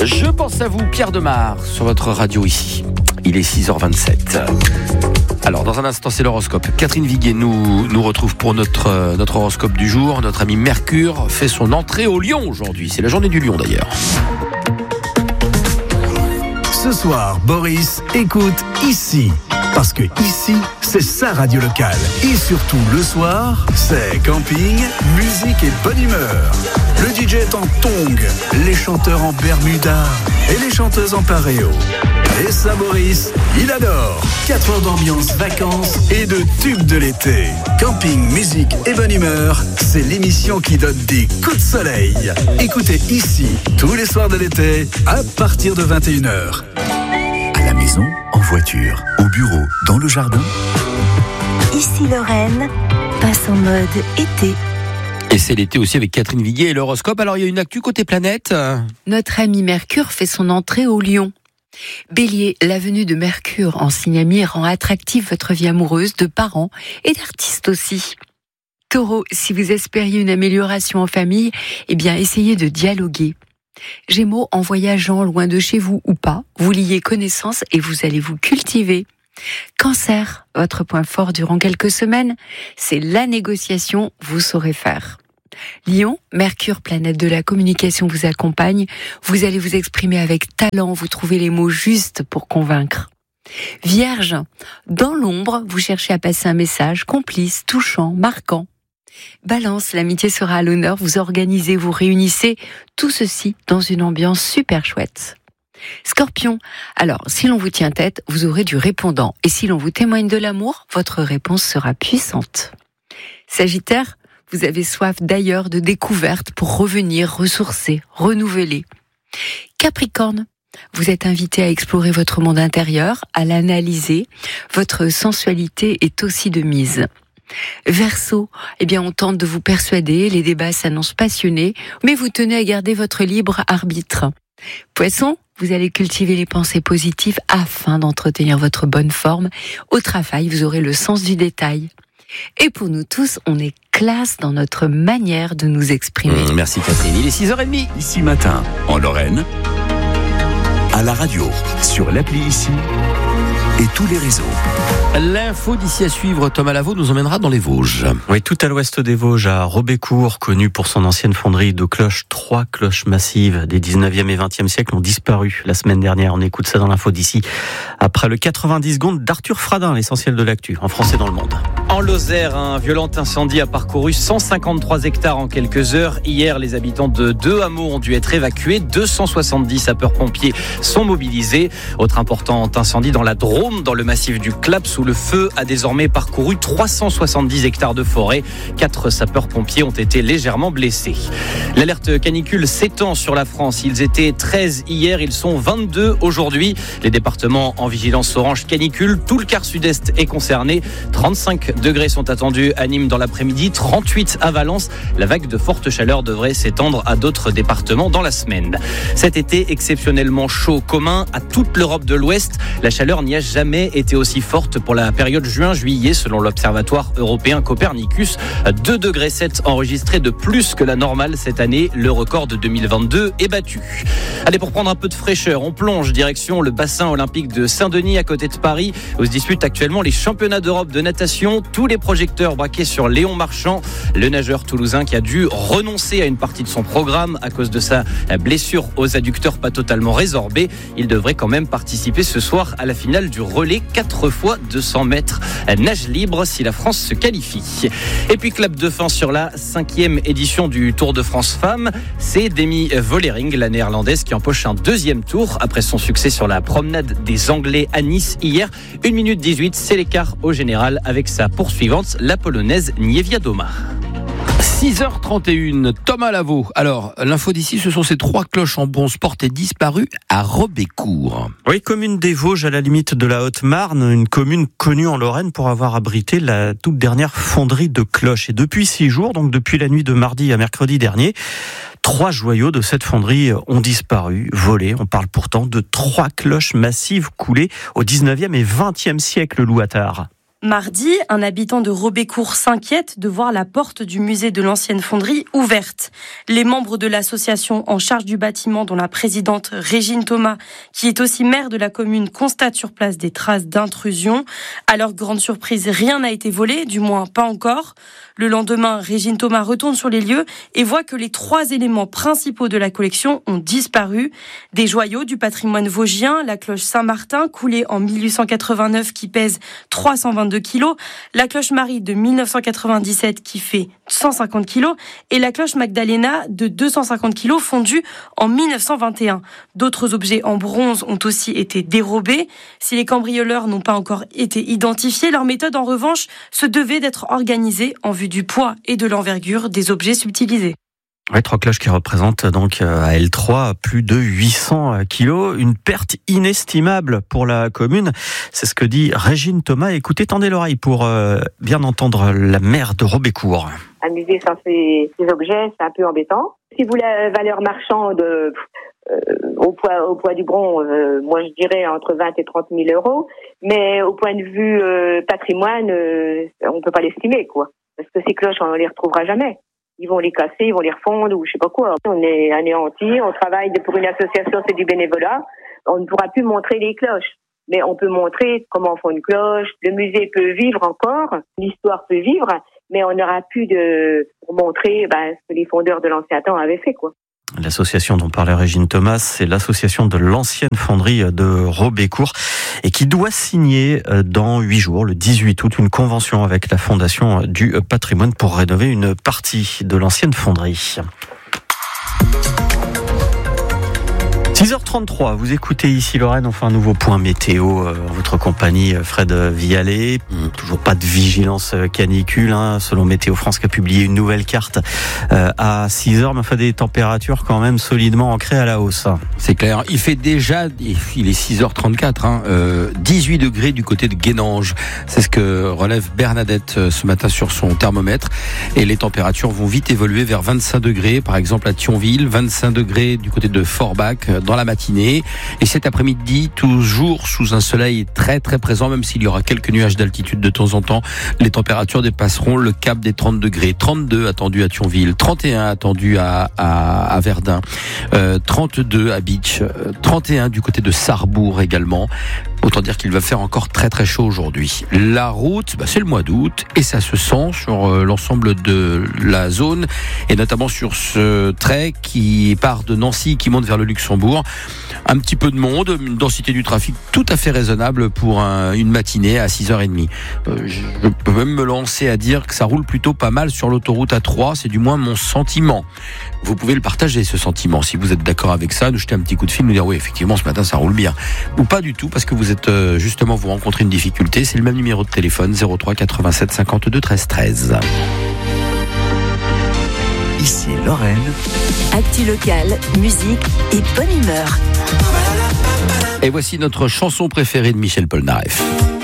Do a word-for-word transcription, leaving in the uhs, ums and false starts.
Je pense à vous, Pierre Demar, sur votre radio ici. Il est six heures vingt-sept. Alors, dans un instant, c'est l'horoscope. Catherine Viguier nous, nous retrouve pour notre, euh, notre horoscope du jour. Notre ami Mercure fait son entrée au Lion aujourd'hui. C'est la journée du Lion d'ailleurs. Ce soir, Boris écoute ici. Parce que ici, c'est sa radio locale. Et surtout, le soir, c'est camping, musique et bonne humeur. Le D J est en tongs, les chanteurs en bermuda et les chanteuses en paréo. Et ça, Boris, il adore. quatre heures d'ambiance, vacances et de tubes de l'été. Camping, musique et bonne humeur, c'est l'émission qui donne des coups de soleil. Écoutez ici, tous les soirs de l'été, à partir de vingt et une heures. À la maison, en voiture, au bureau, dans le jardin. Ici Lorraine, passe en mode été. Et c'est l'été aussi avec Catherine Viguier et l'horoscope. Alors, il y a une actu côté planète. Notre ami Mercure fait son entrée au Lion. Bélier, la venue de Mercure en signe ami rend attractive votre vie amoureuse, de parents et d'artistes aussi. Taureau, si vous espériez une amélioration en famille, eh bien, essayez de dialoguer. Gémeaux, en voyageant loin de chez vous ou pas, vous liez connaissance et vous allez vous cultiver. Cancer, votre point fort durant quelques semaines, c'est la négociation, vous saurez faire. Lion, Mercure, planète de la communication, vous accompagne. Vous allez vous exprimer avec talent, vous trouvez les mots justes pour convaincre. Vierge, dans l'ombre, vous cherchez à passer un message complice, touchant, marquant. Balance, l'amitié sera à l'honneur, vous organisez, vous réunissez, tout ceci dans une ambiance super chouette. Scorpion, alors si l'on vous tient tête, vous aurez du répondant. Et si l'on vous témoigne de l'amour, votre réponse sera puissante. Sagittaire, vous avez soif d'ailleurs de découvertes pour revenir, ressourcer, renouveler. Capricorne, vous êtes invité à explorer votre monde intérieur, à l'analyser. Votre sensualité est aussi de mise. Verseau, eh bien on tente de vous persuader, les débats s'annoncent passionnés, mais vous tenez à garder votre libre arbitre. Poisson, vous allez cultiver les pensées positives afin d'entretenir votre bonne forme. Au travail, vous aurez le sens du détail. Et pour nous tous, on est classe dans notre manière de nous exprimer. Mmh, merci Catherine, il est six heures trente. Ici matin, en Lorraine, à la radio, sur l'appli ici et tous les réseaux. L'info d'ici à suivre, Thomas Lavaux nous emmènera dans les Vosges. Oui, tout à l'ouest des Vosges, à Robécourt, connu pour son ancienne fonderie de cloches. Trois cloches massives des dix-neuvième et vingtième siècles ont disparu la semaine dernière. On écoute ça dans l'info d'ici. Après le quatre-vingt-dix secondes d'Arthur Fradin, l'essentiel de l'actu, en français dans le monde. En Lozère, un violent incendie a parcouru cent cinquante-trois hectares en quelques heures. Hier, les habitants de deux hameaux ont dû être évacués. deux cent soixante-dix sapeurs-pompiers sont mobilisés. Autre important incendie dans la Drôme, dans le massif du Claps, où le feu a désormais parcouru trois cent soixante-dix hectares de forêt. Quatre sapeurs-pompiers ont été légèrement blessés. L'alerte canicule s'étend sur la France. Ils étaient treize hier, ils sont vingt-deux aujourd'hui. Les départements en vigilance orange canicule, tout le quart sud-est est concerné. trente-cinq degrés sont attendus à Nîmes dans l'après-midi, trente-huit à Valence. La vague de forte chaleur devrait s'étendre à d'autres départements dans la semaine. Cet été exceptionnellement chaud, commun à toute l'Europe de l'Ouest. La chaleur n'y a jamais été aussi forte pour la période juin-juillet selon l'Observatoire européen Copernicus. deux degrés sept enregistrés de plus que la normale cette année. Le record de deux mille vingt-deux est battu. Allez, pour prendre un peu de fraîcheur, on plonge direction le bassin olympique de Saint-Denis à côté de Paris où se disputent actuellement les championnats d'Europe de natation. Tous les projecteurs braqués sur Léon Marchand, le nageur toulousain qui a dû renoncer à une partie de son programme à cause de sa blessure aux adducteurs pas totalement résorbée. Il devrait quand même participer ce soir à la finale du relais quatre fois deux cents mètres nage libre si la France se qualifie. Et puis clap de fin sur la cinquième édition du Tour de France Femmes. C'est Demi Vollering, la néerlandaise, qui empoche un deuxième tour après son succès sur la promenade des Anglais à Nice hier. une minute dix-huit, c'est l'écart au général avec sa poursuivante, la polonaise Niewiadoma. six heures trente et une, Thomas Lavaux. Alors, l'info d'ici, ce sont ces trois cloches en bronze portées disparues à Robécourt. Oui, commune des Vosges, à la limite de la Haute-Marne, une commune connue en Lorraine pour avoir abrité la toute dernière fonderie de cloches. Et depuis six jours, donc depuis la nuit de mardi à mercredi dernier, trois joyaux de cette fonderie ont disparu, volés. On parle pourtant de trois cloches massives coulées au dix-neuvième et vingtième siècle, Lou Attard. Mardi, un habitant de Robécourt s'inquiète de voir la porte du musée de l'ancienne fonderie ouverte. Les membres de l'association en charge du bâtiment, dont la présidente Régine Thomas, qui est aussi maire de la commune, constate sur place des traces d'intrusion. À leur grande surprise, rien n'a été volé, du moins pas encore. Le lendemain, Régine Thomas retourne sur les lieux et voit que les trois éléments principaux de la collection ont disparu. Des joyaux du patrimoine vosgien, la cloche Saint-Martin, coulée en mille huit cent quatre-vingt-neuf, qui pèse trois cent vingt-deux kilos, la cloche Marie de mille neuf cent quatre-vingt-dix-sept qui fait cent cinquante kilos et la cloche Magdalena de deux cent cinquante kilos fondue en mille neuf cent vingt et un. D'autres objets en bronze ont aussi été dérobés. Si les cambrioleurs n'ont pas encore été identifiés, leur méthode en revanche se devait d'être organisée en vue du poids et de l'envergure des objets subtilisés. Oui, trois cloches qui représentent donc à L trois plus de huit cents kilos, une perte inestimable pour la commune. C'est ce que dit Régine Thomas. Écoutez, tendez l'oreille pour euh, bien entendre la maire de Robécourt. Un musée sans ces, ces objets, c'est un peu embêtant. Si vous la valeur marchande euh, au poids au poids du bronze, euh, moi je dirais entre vingt et trente mille euros, mais au point de vue euh, patrimoine, euh, on peut pas l'estimer, quoi. Parce que ces cloches, on les retrouvera jamais. Ils vont les casser, ils vont les refondre ou je sais pas quoi. On est anéantis, on travaille pour une association, c'est du bénévolat. On ne pourra plus montrer les cloches. Mais on peut montrer comment on fait une cloche. Le musée peut vivre encore, l'histoire peut vivre, mais on n'aura plus de pour montrer ben, ce que les fondeurs de l'ancien temps avaient fait, quoi. L'association dont parlait Régine Thomas, c'est l'association de l'ancienne fonderie de Robécourt et qui doit signer dans huit jours, le dix-huit août, une convention avec la Fondation du patrimoine pour rénover une partie de l'ancienne fonderie. six heures trente-trois, vous écoutez ici Lorraine, enfin un nouveau point météo, euh, en votre compagnie Fred Vialet. Hum, toujours pas de vigilance canicule, hein, selon Météo France qui a publié une nouvelle carte euh, à six heures, mais enfin des températures quand même solidement ancrées à la hausse. C'est clair, il fait déjà, il est six heures trente-quatre, hein, euh, dix-huit degrés du côté de Guénange. C'est ce que relève Bernadette ce matin sur son thermomètre. Et les températures vont vite évoluer vers vingt-cinq degrés, par exemple à Thionville, vingt-cinq degrés du côté de Forbach, dans la matinée. Et cet après-midi, toujours sous un soleil très très présent, même s'il y aura quelques nuages d'altitude de temps en temps, les températures dépasseront le cap des trente degrés. trente-deux attendus à Thionville, trente et un attendus à, à, à Verdun, euh, trente-deux à Bitche, trente et un du côté de Sarrebourg également. Autant dire qu'il va faire encore très très chaud aujourd'hui. La route, bah c'est le mois d'août et ça se sent sur euh, l'ensemble de la zone et notamment sur ce trait qui part de Nancy qui monte vers le Luxembourg. Un petit peu de monde, une densité du trafic tout à fait raisonnable pour un, une matinée à six heures trente. Euh, je peux même me lancer à dire que ça roule plutôt pas mal sur l'autoroute A trois, c'est du moins mon sentiment. Vous pouvez le partager ce sentiment si vous êtes d'accord avec ça, nous jeter un petit coup de fil, nous dire oui effectivement ce matin ça roule bien. Ou pas du tout parce que vous êtes euh, justement vous rencontrez une difficulté, c'est le même numéro de téléphone zéro trois quatre-vingt-sept cinquante-deux treize treize. Ici Lorraine. Actu locale, musique et bonne humeur. Et voici notre chanson préférée de Michel Polnareff.